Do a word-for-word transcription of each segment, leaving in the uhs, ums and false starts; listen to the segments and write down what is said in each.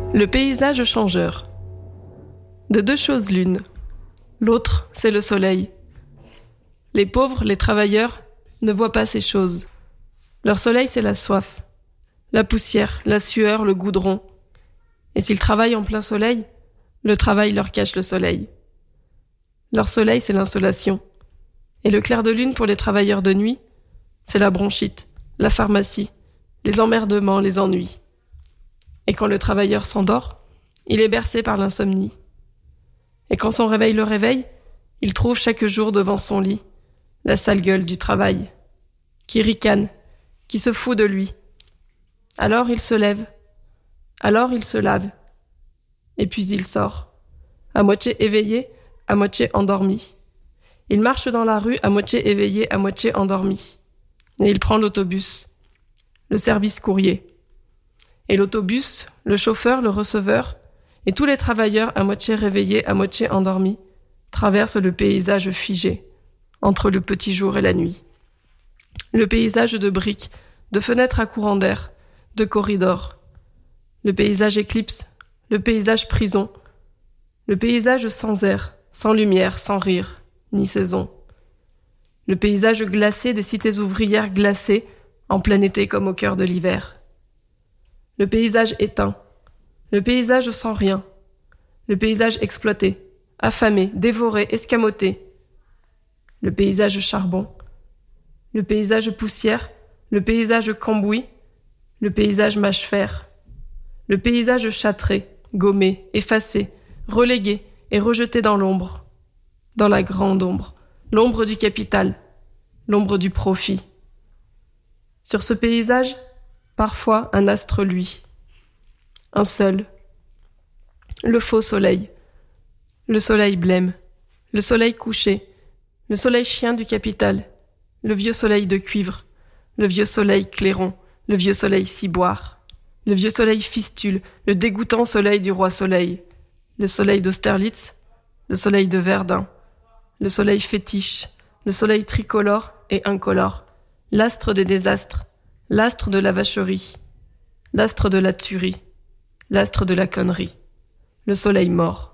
Le paysage changeur. De deux choses l'une. L'autre, c'est le soleil. Les pauvres, les travailleurs, ne voient pas ces choses. Leur soleil, c'est la soif, la poussière, la sueur, le goudron. Et s'ils travaillent en plein soleil, le travail leur cache le soleil. Leur soleil, c'est l'insolation. Et le clair de lune pour les travailleurs de nuit, c'est la bronchite, la pharmacie, les emmerdements, les ennuis. Et quand le travailleur s'endort, il est bercé par l'insomnie. Et quand son réveil le réveille, il trouve chaque jour devant son lit la sale gueule du travail, qui ricane, qui se fout de lui. Alors il se lève, alors il se lave, et puis il sort, à moitié éveillé, à moitié endormi. Il marche dans la rue à moitié éveillé, à moitié endormi. Et il prend l'autobus, le service courrier. Et l'autobus, le chauffeur, le receveur, et tous les travailleurs à moitié réveillés, à moitié endormis, traversent le paysage figé, entre le petit jour et la nuit. Le paysage de briques, de fenêtres à courant d'air, de corridors. Le paysage éclipse, le paysage prison. Le paysage sans air, sans lumière, sans rire, ni saison. Le paysage glacé des cités ouvrières glacées, en plein été comme au cœur de l'hiver. Le paysage éteint, le paysage sans rien, le paysage exploité, affamé, dévoré, escamoté. Le paysage charbon, le paysage poussière, le paysage cambouis, le paysage mâche-fer, le paysage châtré, gommé, effacé, relégué et rejeté dans l'ombre, dans la grande ombre, l'ombre du capital, l'ombre du profit. Sur ce paysage, parfois un astre luit, un seul, le faux soleil, le soleil blême, le soleil couché, le soleil chien du capital, le vieux soleil de cuivre, le vieux soleil clairon, le vieux soleil ciboire, le vieux soleil fistule, le dégoûtant soleil du roi soleil, le soleil d'Austerlitz, le soleil de Verdun, le soleil fétiche, le soleil tricolore et incolore, l'astre des désastres, l'astre de la vacherie, l'astre de la tuerie, l'astre de la connerie, le soleil mort.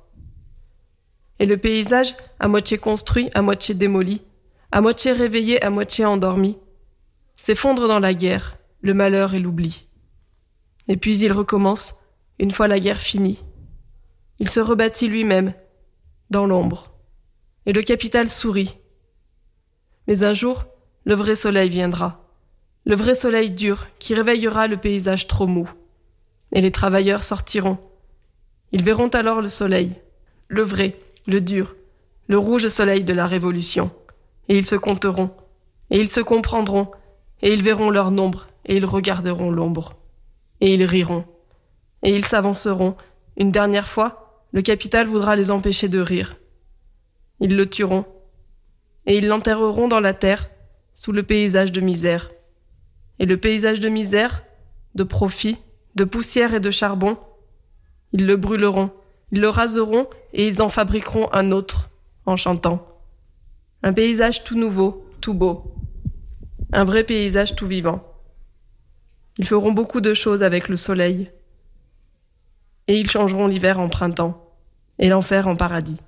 Et le paysage, à moitié construit, à moitié démoli, à moitié réveillé, à moitié endormi, s'effondre dans la guerre, le malheur et l'oubli. Et puis il recommence, une fois la guerre finie. Il se rebâtit lui-même, dans l'ombre. Et le capital sourit. Mais un jour, le vrai soleil viendra. Le vrai soleil dur qui réveillera le paysage trop mou. Et les travailleurs sortiront. Ils verront alors le soleil, le vrai, le dur, le rouge soleil de la révolution. Et ils se compteront, et ils se comprendront, et ils verront leur nombre, et ils regarderont l'ombre. Et ils riront, et ils s'avanceront. Une dernière fois, le capital voudra les empêcher de rire. Ils le tueront, et ils l'enterreront dans la terre, sous le paysage de misère. Et le paysage de misère, de profit, de poussière et de charbon, ils le brûleront, ils le raseront, et ils en fabriqueront un autre, en chantant. Un paysage tout nouveau, tout beau. Un vrai paysage tout vivant. Ils feront beaucoup de choses avec le soleil. Et ils changeront l'hiver en printemps, et l'enfer en paradis.